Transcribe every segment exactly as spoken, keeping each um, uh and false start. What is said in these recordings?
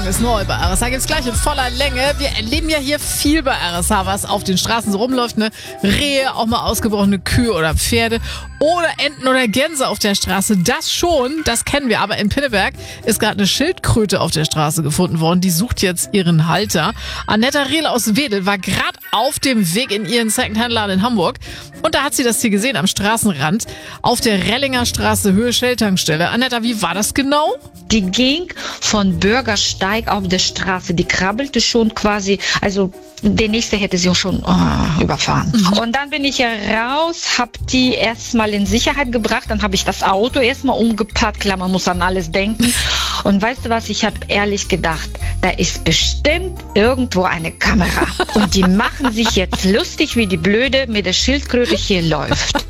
ist neu bei R S H. Gibt's gleich in voller Länge. Wir erleben ja hier viel bei R S H, was auf den Straßen so rumläuft. Ne? Rehe, auch mal ausgebrochene Kühe oder Pferde oder Enten oder Gänse auf der Straße. Das schon, das kennen wir. Aber in Pinneberg ist gerade eine Schildkröte auf der Straße gefunden worden. Die sucht jetzt ihren Halter. Annetta Rehle aus Wedel war gerade auf dem Weg in ihren Secondhand-Laden in Hamburg. Und da hat sie das Tier gesehen am Straßenrand auf der Rellinger Straße, Höhe Shell-Tankstelle. Annetta, wie war das genau? Die ging von Bürgersteig auf der Straße. Die krabbelte schon quasi, also der nächste hätte sie auch schon oh, überfahren. Mhm. Und dann bin ich ja raus, hab die erstmal in Sicherheit gebracht, dann habe ich das Auto erstmal umgepackt. Klar, man muss an alles denken. Und weißt du was, ich habe ehrlich gedacht, da ist bestimmt irgendwo eine Kamera. Und die machen sich jetzt lustig, wie die Blöde mit der Schildkröte hier läuft.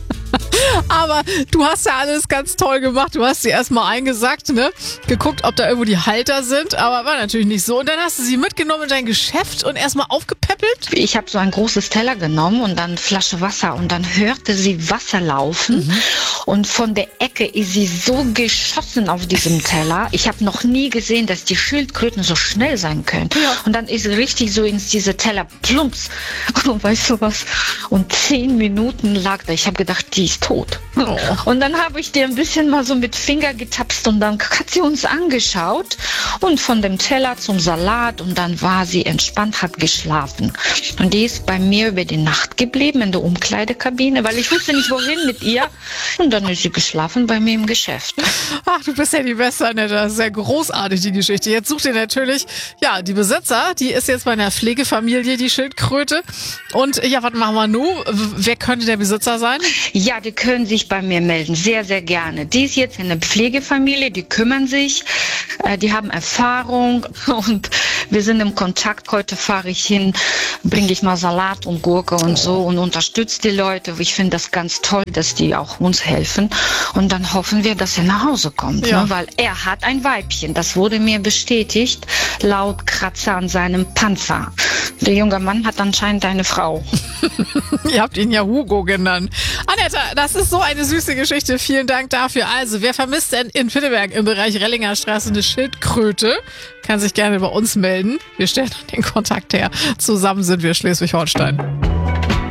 Aber du hast ja alles ganz toll gemacht. Du hast sie erstmal eingesackt, ne? Geguckt, ob da irgendwo die Halter sind, aber war natürlich nicht so. Und dann hast du sie mitgenommen in dein Geschäft und erstmal aufgepäppelt? Ich habe so ein großes Teller genommen und dann eine Flasche Wasser und dann hörte sie Wasser laufen. Mhm. Und von der Ecke ist sie so geschossen auf diesem Teller. Ich habe noch nie gesehen, dass die Schildkröten so schnell sein können. Ja. Und dann ist sie richtig so ins diese Teller plumps. Und weißt du was? Und zehn Minuten lag da. Ich habe gedacht, die ist tot. Oh. Und dann habe ich dir ein bisschen mal so mit Finger getapst und dann hat sie uns angeschaut und von dem Teller zum Salat und dann war sie entspannt, hat geschlafen. Und die ist bei mir über die Nacht geblieben in der Umkleidekabine, weil ich wusste nicht, wohin mit ihr. Und dann ist sie geschlafen bei mir im Geschäft. Ach, du bist ja die Beste, Annette. Das ist ja großartig, die Geschichte. Jetzt sucht ihr natürlich, ja, die Besitzer. Die ist jetzt bei einer Pflegefamilie, die Schildkröte. Und ja, was machen wir nun? Wer könnte der Besitzer sein? Ja, die können sich bei mir melden. Sehr, sehr gerne. Die ist jetzt in einer Pflegefamilie, die kümmern sich, äh, die haben Erfahrung und wir sind im Kontakt. Heute fahre ich hin, bringe ich mal Salat und Gurke und so und unterstütze die Leute. Ich finde das ganz toll, dass die auch uns helfen. Und dann hoffen wir, dass er nach Hause kommt, ja. Ne? Weil er hat ein Weibchen. Das wurde mir bestätigt, laut Kratzer an seinem Panzer. Der junge Mann hat anscheinend eine Frau. Ihr habt ihn ja Hugo genannt. Annetta, das ist so eine süße Geschichte. Vielen Dank dafür. Also, wer vermisst denn in Pinneberg im Bereich Rellinger Straße eine Schildkröte? Kann sich gerne bei uns melden. Wir stellen den Kontakt her. Zusammen sind wir Schleswig-Holstein.